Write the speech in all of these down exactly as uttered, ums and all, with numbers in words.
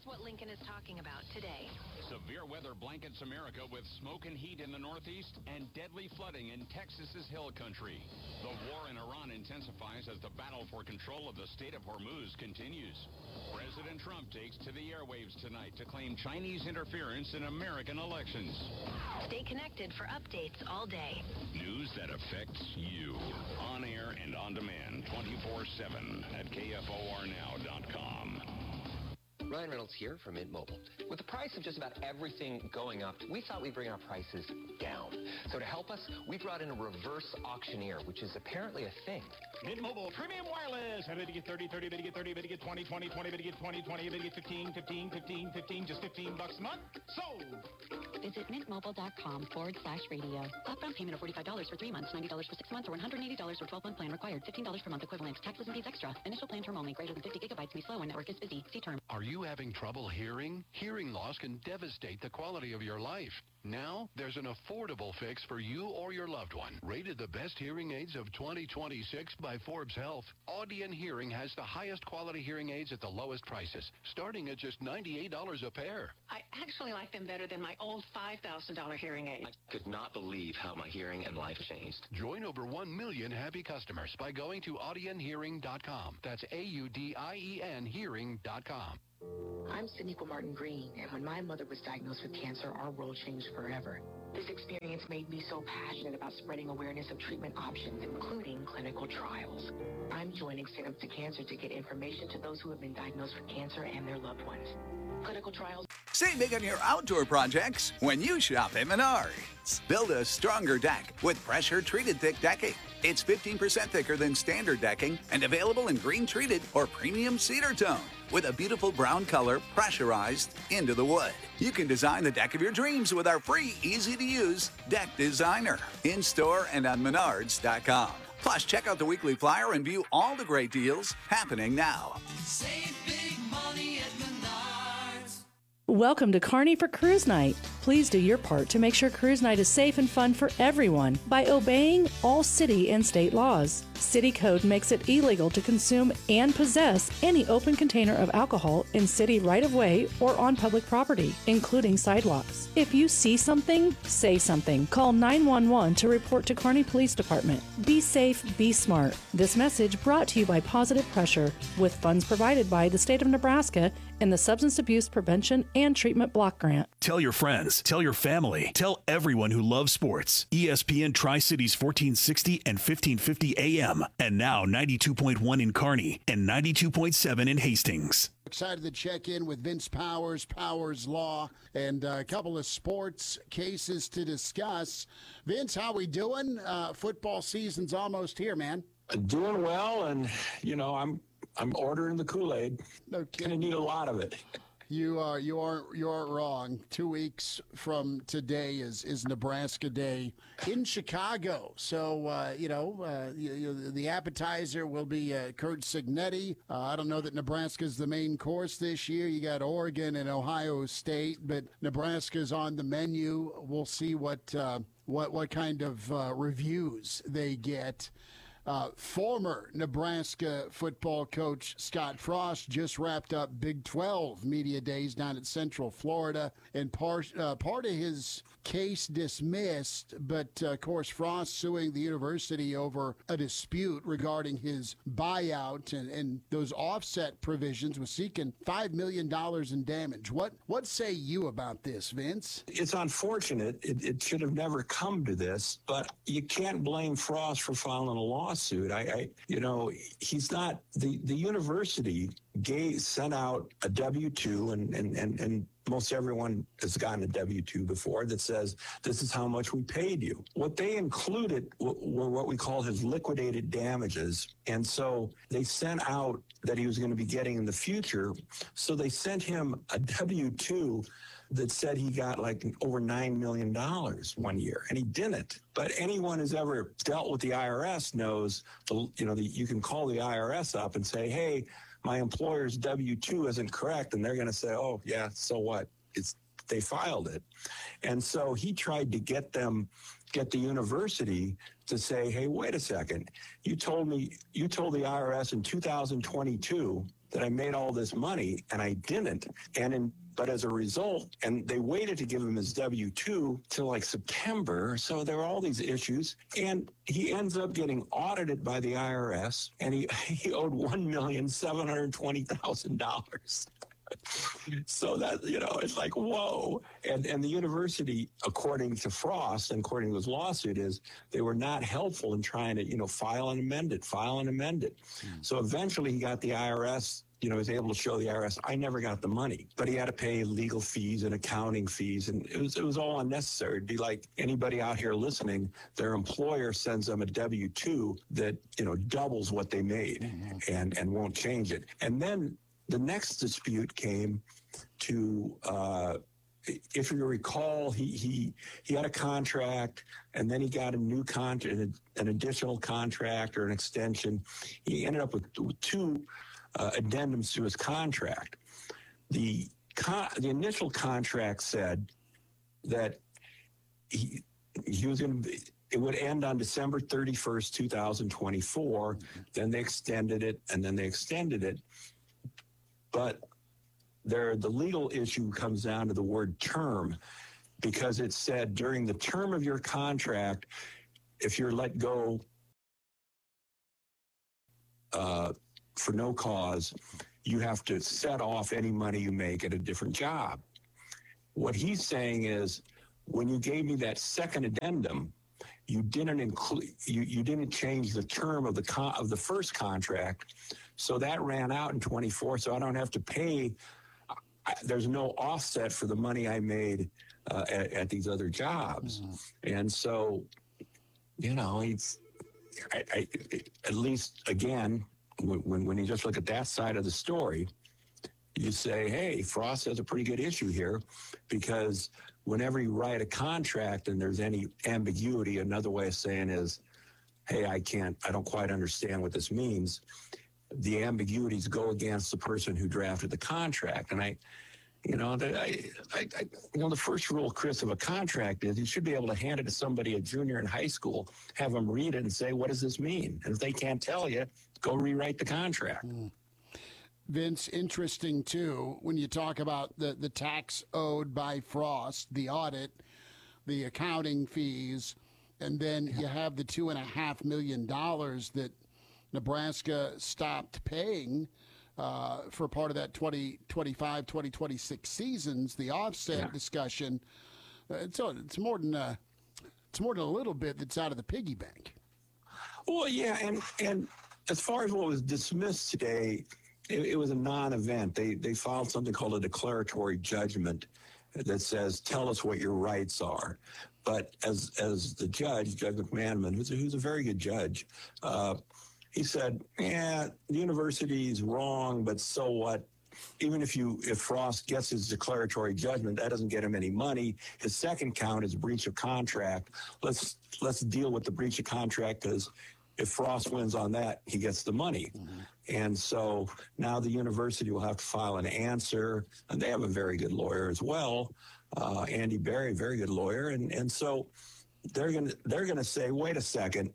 what Lincoln is talking about today. Severe weather blankets America with smoke and heat in the Northeast and deadly flooding in Texas's hill country. The war in Iran intensifies as the battle for control of the Strait of Hormuz continues. President Trump takes to the airwaves tonight to claim Chinese interference in American elections. Stay connected for updates all day. News that affects you. On air and on demand twenty-four seven at K F O R now dot com. Ryan Reynolds here from Mint Mobile. With the price of just about everything going up, we thought we'd bring our prices down. So to help us, we brought in a reverse auctioneer, which is apparently a thing. Mint Mobile Premium Wireless. How did you get thirty, thirty, did you get thirty, did you get twenty, twenty, twenty, did you get twenty, twenty, did you get fifteen, fifteen, fifteen, fifteen, just fifteen bucks a month? Sold! Visit mintmobile.com forward slash radio. Upfront payment of forty-five dollars for three months, ninety dollars for six months, or one hundred eighty dollars for twelve-month plan required. fifteen dollars per month equivalent. Taxes and fees extra. Initial plan term only. Greater than fifty gigabytes may slow when network is busy. See term. Are you having trouble hearing? Hearing loss can devastate the quality of your life. Now, there's an affordable fix for you or your loved one. Rated the best hearing aids of twenty twenty-six by Forbes Health, Audion Hearing has the highest quality hearing aids at the lowest prices, starting at just ninety-eight dollars a pair. I actually like them better than my old five thousand dollars hearing aid. I could not believe how my hearing and life changed. Join over one million happy customers by going to audion hearing dot com. That's A U D I E N hearing dot com. I'm Saniqua Martin Green, and when my mother was diagnosed with cancer, our world changed forever. This experience made me so passionate about spreading awareness of treatment options, including clinical trials. I'm joining Stand Up to Cancer to get information to those who have been diagnosed with cancer and their loved ones. Clinical trials. Save big on your outdoor projects when you shop at Menards. Build a stronger deck with pressure-treated thick decking. It's fifteen percent thicker than standard decking and available in green-treated or premium cedar tone with a beautiful brown color pressurized into the wood. You can design the deck of your dreams with our free, easy-to-use Deck Designer in-store and on menards dot com. Plus, check out the weekly flyer and view all the great deals happening now. Save big money at Menards. Welcome to Kearney for Cruise Night. Please do your part to make sure Cruise Night is safe and fun for everyone by obeying all city and state laws. City code makes it illegal to consume and possess any open container of alcohol in city right-of-way or on public property, including sidewalks. If you see something, say something. Call nine one one to report to Kearney Police Department. Be safe, be smart. This message brought to you by Positive Pressure, with funds provided by the state of Nebraska and the Substance Abuse Prevention and Treatment Block Grant. Tell your friends, tell your family, tell everyone who loves sports. E S P N Tri-Cities fourteen sixty and fifteen fifty A M. And now ninety-two point one in Kearney and ninety-two point seven in Hastings. Excited to check in with Vince Powers, Powers Law, and a couple of sports cases to discuss. Vince, how we doing? Uh, football season's almost here, man. Doing well, and, you know, I'm I'm ordering the Kool-Aid. No kidding. Gonna need a lot of it. You are you are you aren't wrong. Two weeks from today is, is Nebraska Day in Chicago. So uh, you know uh, you, you, the appetizer will be uh, Kurt Signetti. Uh, I don't know that Nebraska's the main course this year. You got Oregon and Ohio State, but Nebraska's on the menu. We'll see what uh, what what kind of uh, reviews they get. Uh, former Nebraska football coach Scott Frost just wrapped up Big twelve media days down at Central Florida, and part uh, part of his case dismissed, but uh, of course Frost suing the university over a dispute regarding his buyout and, and those offset provisions, was seeking five million dollars in damage. What what say you about this, Vince? It's unfortunate. It, it should have never come to this, but you can't blame Frost for filing a lawsuit. I, I you know, he's not, the, the university gave, sent out a W two, and, and, and, and most everyone has gotten a W two before that says, this is how much we paid you. What they included were what we call his liquidated damages. And so they sent out that he was going to be getting in the future. So they sent him a W two that said he got like over nine million dollars one year, and he didn't. But anyone who's ever dealt with the I R S knows, the, you know, the, you can call the I R S up and say, hey, my employer's W two isn't correct. And they're going to say, oh, yeah, so what? It's they filed it. And so he tried to get them, get the university to say, hey, wait a second. You told me, you told the I R S in two thousand twenty-two that I made all this money, and I didn't. And in, but as a result, and they waited to give him his W two till like September. So there were all these issues, and he ends up getting audited by the I R S, and he he owed one million seven hundred twenty thousand dollars. So that, you know, it's like, whoa. And and the university, according to Frost and according to his lawsuit, is they were not helpful in trying to, you know, file and amend it, file and amend it. Mm. So eventually he got the I R S, you know, he was able to show the I R S, I never got the money. But he had to pay legal fees and accounting fees, and it was it was all unnecessary. It'd be like anybody out here listening, their employer sends them a W two that, you know, doubles what they made mm-hmm. and, and won't change it. And then the next dispute came to, uh, if you recall, he, he he had a contract, and then he got a new contract, an, an additional contract or an extension. He ended up with, with two uh, addendums to his contract. The con- the initial contract said that he he was going to. It would end on December thirty-first, two thousand twenty-four. Mm-hmm. Then they extended it, and then they extended it. But there, the legal issue comes down to the word term, because it said during the term of your contract, if you're let go uh, for no cause, you have to set off any money you make at a different job. What he's saying is, when you gave me that second addendum, you didn't include, you, you didn't change the term of the con- of the first contract. So that ran out in twenty-four, so I don't have to pay. I, there's no offset for the money I made uh, at, at these other jobs. Mm-hmm. And so, you know, it's, I, I, at least, again, when, when you just look at that side of the story, you say, hey, Frost has a pretty good issue here, because whenever you write a contract and there's any ambiguity, another way of saying is, hey, I can't, I don't quite understand what this means. The ambiguities go against the person who drafted the contract. And I, you know, the, I, I, I, you know, the first rule, Chris, of a contract is you should be able to hand it to somebody, a junior in high school, have them read it and say, what does this mean? And if they can't tell you, go rewrite the contract. Mm. Vince, interesting, too, when you talk about the, the tax owed by Frost, the audit, the accounting fees, and then you have the two and a half million dollars that Nebraska stopped paying uh, for part of that twenty twenty-five, twenty twenty-six seasons, the offset yeah. discussion. Uh, it's, it's more than a, it's more than a little bit that's out of the piggy bank. Well, yeah, and and as far as what was dismissed today, it, it was a non-event. They they filed something called a declaratory judgment that says, tell us what your rights are. But as as the judge, Judge McManaman, who's a, who's a very good judge, uh, he said, yeah, the university's wrong, but so what? Even if you if Frost gets his declaratory judgment, that doesn't get him any money. His second count is breach of contract. Let's let's deal with the breach of contract, because if Frost wins on that, he gets the money. Mm-hmm. And so now the university will have to file an answer, and they have a very good lawyer as well, uh, Andy Berry, very good lawyer, and and so they're gonna they're gonna say, wait a second,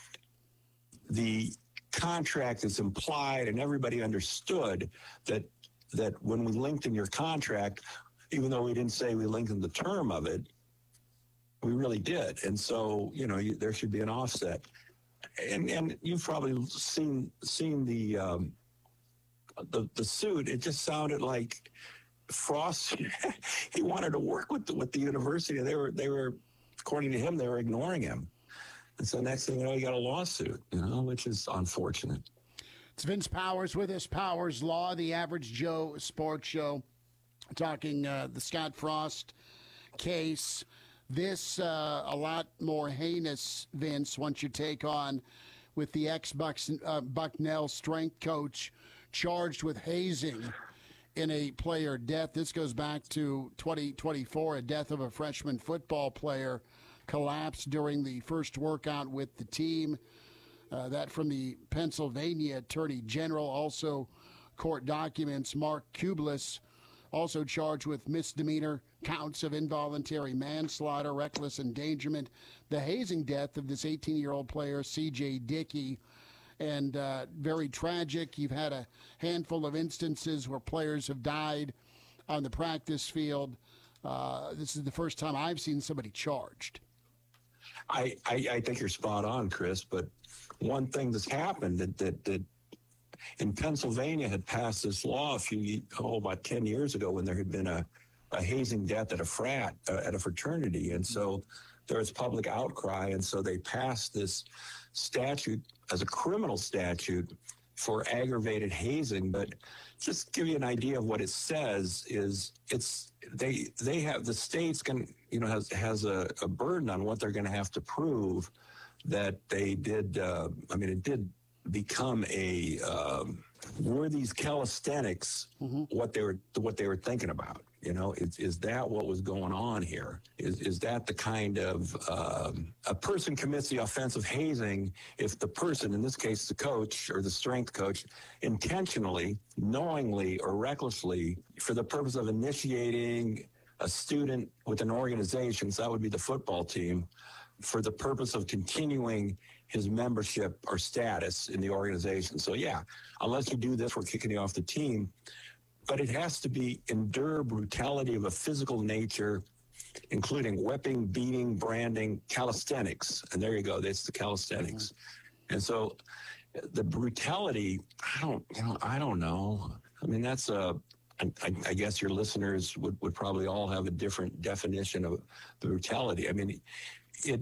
the contract is implied, and everybody understood that that when we linked in your contract, even though we didn't say we linked in the term of it, we really did. And so, you know, you, there should be an offset. And and you've probably seen seen the um, the the suit. It just sounded like Frost. He wanted to work with the, with the university. They were they were, according to him, they were ignoring him. And so next thing you know, you got a lawsuit, you know, which is unfortunate. It's Vince Powers with us, Powers Law, the Average Joe Sports Show, talking uh, the Scott Frost case. This uh, a lot more heinous, Vince, once you take on with the ex-Bucknell strength coach charged with hazing in a player death. This goes back to twenty twenty-four, a death of a freshman football player collapsed during the first workout with the team. Uh, that from the Pennsylvania Attorney General. Also, court documents. Mark Kublis, also charged with misdemeanor counts of involuntary manslaughter, reckless endangerment, the hazing death of this eighteen-year-old player, C J Dickey. and uh, very tragic. You've had a handful of instances where players have died on the practice field. Uh, this is the first time I've seen somebody charged. I, I, I think you're spot on, Chris, but one thing that's happened that, that, that in Pennsylvania had passed this law a few, oh, about ten years ago when there had been a, a hazing death at a frat, uh, at a fraternity. And so there was public outcry. And so they passed this statute as a criminal statute for aggravated hazing. But just to give you an idea of what it says is it's, they, they have, the state's going to, you know, has, has a, a burden on what they're going to have to prove that they did. Uh, I mean, it did become a, um, were these calisthenics mm-hmm. what they were, what they were thinking about? You know, is, is that what was going on here? Is is that the kind of, um, a person commits the offense of hazing if the person, in this case the coach or the strength coach, intentionally, knowingly, or recklessly, for the purpose of initiating a student with an organization, so that would be the football team, for the purpose of continuing his membership or status in the organization. So yeah, unless you do this, we're kicking you off the team. But it has to be endure brutality of a physical nature, including whipping, beating, branding, calisthenics. And there you go. That's the calisthenics. Mm-hmm. And so the brutality, I don't, you know, I don't know. I mean, that's a, I, I guess your listeners would, would probably all have a different definition of the brutality. I mean, it,